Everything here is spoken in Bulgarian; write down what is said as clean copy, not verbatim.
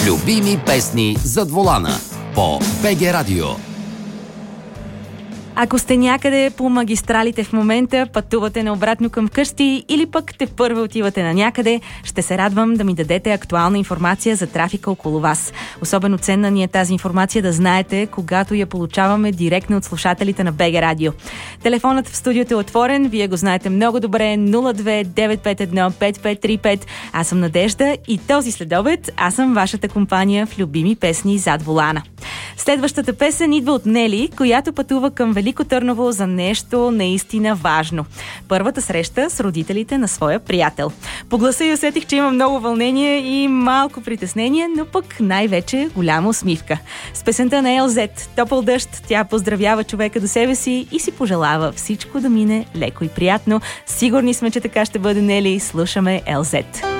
Любими песни зад волана по БГ Радио. Ако сте някъде по магистралите в момента, пътувате наобратно към къщи или пък тепърва отивате на някъде, ще се радвам да ми дадете актуална информация за трафика около вас. Особено ценна ни е тази информация да знаете, когато я получаваме директно от слушателите на БГ Радио. Телефонът в студиото е отворен, вие го знаете много добре, 02-951-5535. Аз съм Надежда и този следобед аз съм вашата компания в любими песни зад волана. Следващата песен идва от Нели, която пътува към Велико Търново за нещо наистина важно. Първата среща с родителите на своя приятел. По гласа и усетих, че има много вълнение и малко притеснение, но пък най-вече голяма усмивка. С песента на ЛЗ "Топъл дъжд" тя поздравява човека до себе си и си пожелава всичко да мине леко и приятно. Сигурни сме, че така ще бъде, Нели. Слушаме ЛЗ.